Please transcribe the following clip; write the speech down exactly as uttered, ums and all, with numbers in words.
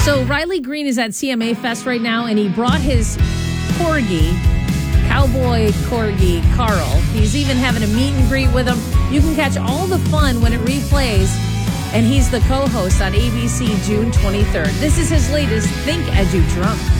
So Riley Green is at C M A Fest right now, and he brought his corgi, cowboy corgi, Carl. He's even having a meet and greet with him. You can catch all the fun when it replays, and he's the co-host on A B C June twenty-third. This is his latest Think Edu Drunk.